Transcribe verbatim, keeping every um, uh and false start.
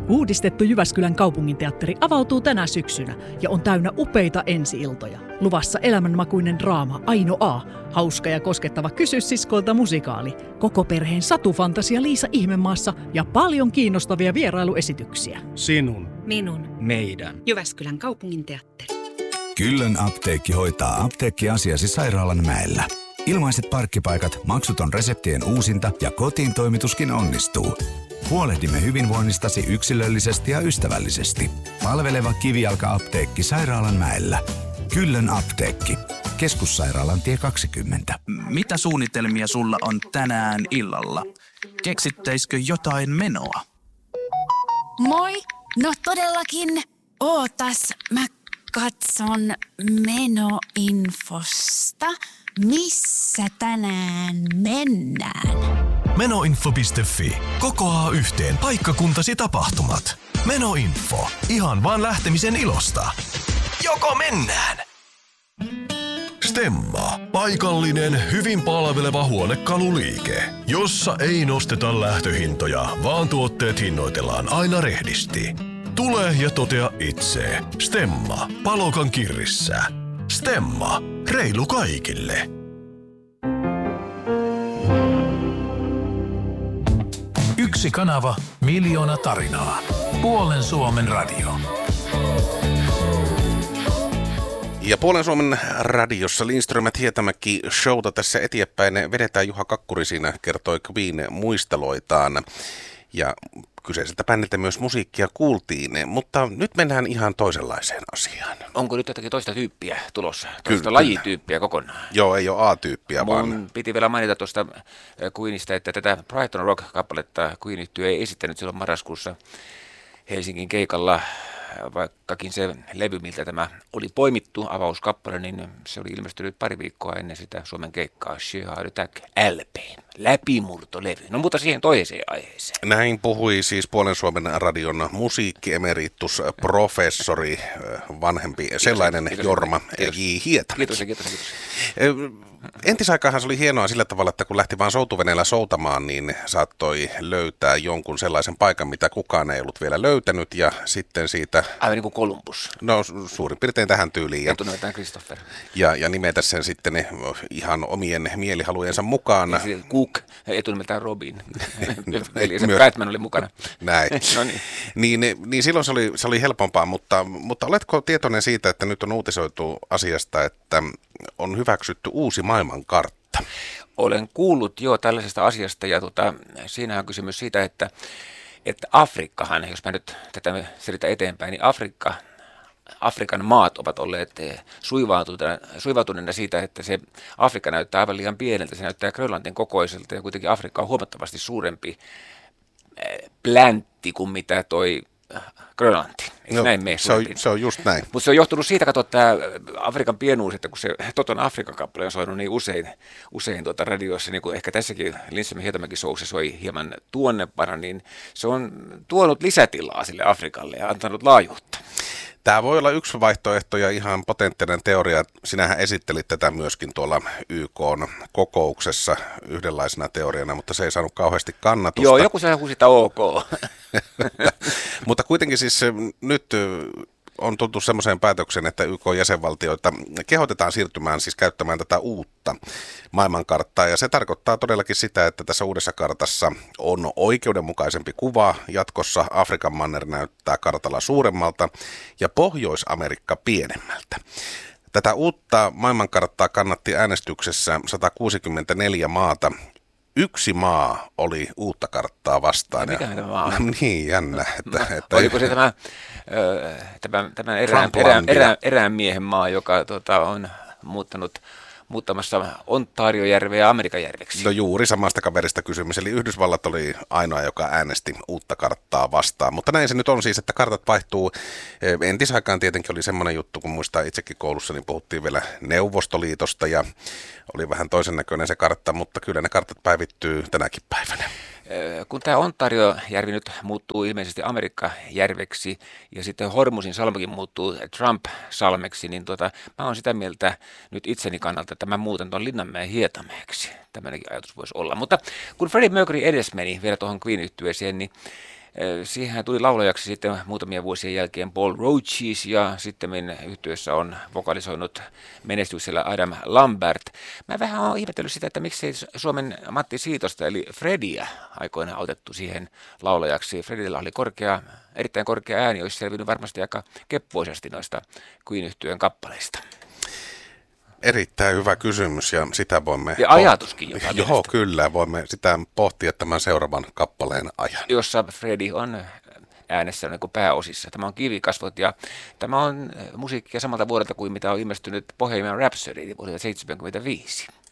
Uudistettu Jyväskylän kaupunginteatteri avautuu tänä syksynä ja on täynnä upeita ensi-iltoja. Luvassa elämänmakuinen draama Aino A, hauska ja koskettava Kysy siskoilta musikaali, koko perheen satufantasia Liisa Ihmemaassa ja paljon kiinnostavia vierailuesityksiä. Sinun. Minun. Meidän. Jyväskylän kaupunginteatteri. Kyllön apteekki hoitaa apteekkiasiasi Sairaalan mäellä. Ilmaiset parkkipaikat, maksuton reseptien uusinta ja kotiin toimituskin onnistuu. Huolehdimme hyvinvoinnistasi yksilöllisesti ja ystävällisesti. Palveleva kivijalka-apteekki Sairaalan mäellä. Kyllön apteekki. Keskussairaalan tie kaksikymmentä. Mitä suunnitelmia sulla on tänään illalla? Keksittäisikö jotain menoa? Moi! No todellakin. Ootas, mä katson menoinfosta. Missä tänään mennään? Menoinfo piste fi. Kokoaa yhteen paikkakuntasi tapahtumat. Menoinfo. Ihan vaan lähtemisen ilosta. Joko mennään? Stemma. Paikallinen, hyvin palveleva huonekaluliike, jossa ei nosteta lähtöhintoja, vaan tuotteet hinnoitellaan aina rehdisti. Tule ja totea itse. Stemma. Palokan kirrissä. Stemma. Reilu kaikille. Yksi kanava, miljoona tarinaa. Puolen Suomen radio. Ja Puolen Suomen radiossa Lindströmät Hietamäki showta tässä eteenpäin vedetään. Juha Kakkuri siinä kertoi Queen muisteloitaan. Ja kyseiseltä bändiltä myös musiikkia kuultiin, mutta nyt mennään ihan toisenlaiseen asiaan. Onko nyt jotakin toista tyyppiä tulossa? Toista kyllä, lajityyppiä kokonaan? Joo, ei ole A-tyyppiä, Mun vaan... piti vielä mainita tuosta Queenista, että tätä Brighton Rock-kappaletta Queen yhtye ei esittänyt silloin marraskuussa Helsingin keikalla, vaikkakin se levy, miltä tämä oli poimittu, avauskappale, niin se oli ilmestynyt pari viikkoa ennen sitä Suomen keikkaa. She Heart Attack L P, läpimurtolevy. No mutta siihen toiseen aiheeseen. Näin puhui siis Puolen Suomen radion musiikkiemeritus professori, vanhempi kiitos, sellainen kiitos, Jorma kiitos. J. Hietamäki. Kiitos, kiitos, kiitos. Entisaikaanhan se oli hienoa sillä tavalla, että kun lähti vaan soutuveneellä soutamaan, niin saattoi löytää jonkun sellaisen paikan, mitä kukaan ei ollut vielä löytänyt, ja sitten siitä... Aivan niin kuin Columbus. No suurin piirtein tähän tyyliin. Ja, Christopher. Ja, ja nimetä sen sitten ihan omien mielihalujensa mukaan. Ja sitten Cook, etunimeltään Robin. Eli se Batman oli mukana. Näin. No niin. Niin, niin silloin se oli, se oli helpompaa, mutta, mutta oletko tietoinen siitä, että nyt on uutisoitu asiasta, että on hyväksytty uusi maailmankartta? Olen kuullut jo tällaisesta asiasta, ja tota, siinä on kysymys siitä, että, että Afrikkahan, jos mä nyt tätä selitän eteenpäin, niin Afrikka, Afrikan maat ovat olleet suivautuneena siitä, että se Afrikka näyttää aivan liian pieneltä, se näyttää Grönlantin kokoiselta, ja kuitenkin Afrikka on huomattavasti suurempi pläntti kuin mitä toi Grönlanti. Eikö no, näin mene? Se on, se on just näin. Mutta se on johtunut siitä, katsotaan tämä Afrikan pienuus, että kun se Toton Afrikan-kappale on soinut niin usein, usein tuota radioissa, niin kuin ehkä tässäkin Lindströmin Hietamäki showssa soi hieman tuonnepana, niin se on tuonut lisätilaa sille Afrikalle ja antanut laajuutta. Tämä voi olla yksi vaihtoehto ja ihan potenttinen teoria. Sinähän esittelit tätä myöskin tuolla Y K:n kokouksessa yhdenlaisena teoriana, mutta se ei saanut kauheasti kannatusta. Joo, joku se sitä ok. Mutta kuitenkin siis nyt on tultu semmoiseen päätökseen, että Y K-jäsenvaltioita kehotetaan siirtymään siis käyttämään tätä uutta maailmankarttaa. Ja se tarkoittaa todellakin sitä, että tässä uudessa kartassa on oikeudenmukaisempi kuva. Jatkossa Afrikan manner näyttää kartalla suuremmalta ja Pohjois-Amerikka pienemmältä. Tätä uutta maailmankarttaa kannatti äänestyksessä sata kuusikymmentäneljä maata. Yksi maa oli uutta karttaa vastaan. Mikä tämä maa on? Niin, jännä. Että, että oliko se tämä, tämän, tämän erään, erään, erään, erään miehen maa, joka tota, on muuttanut muuttamassa Ontariojärveä Amerikan järveksi? No juuri samasta kaverista kysymys. Eli Yhdysvallat oli ainoa, joka äänesti uutta karttaa vastaan. Mutta näin se nyt on siis, että kartat vaihtuu. Entisaikaan tietenkin oli semmoinen juttu, kun muistaa itsekin koulussa, niin puhuttiin vielä Neuvostoliitosta ja oli vähän toisen näköinen se kartta, mutta kyllä ne kartat päivittyy tänäkin päivänä. Kun tämä Ontariojärvi nyt muuttuu ilmeisesti Amerikka-järveksi ja sitten Hormusin salmakin muuttuu Trump-salmeksi, niin tota, mä oon sitä mieltä nyt itseni kannalta, että mä muutan tuon Linnanmäen Hietamäeksi. Tämmöinenkin ajatus voisi olla. Mutta kun Freddie Mercury edes meni vielä tuohon Queen-yhtyeeseen, niin Siihen tuli laulajaksi sitten muutamia vuosien jälkeen Paul Roaches ja sitten yhtyeessä on vokalisoinut menestyksellä Adam Lambert. Mä vähän oon ihmetellyt sitä, että miksei Suomen Matti Siitosta eli Frediä aikoinaan otettu siihen laulajaksi. Fredillä oli korkea, erittäin korkea ääni, olisi selvinnyt varmasti aika keppoisasti noista Queen-yhtyeen kappaleista. Erittäin hyvä kysymys ja sitä voimme... Ja ajatuskin jopa. Joo, mielestä. Kyllä, voimme sitä pohtia tämän seuraavan kappaleen ajan. Jossa Fredi on äänessä niin kuin pääosissa. Tämä on Kivikasvot ja tämä on musiikkia samalta vuodelta kuin mitä on ilmestynyt Bohemian Rhapsody vuodelta seitsemänkymmentäviisi.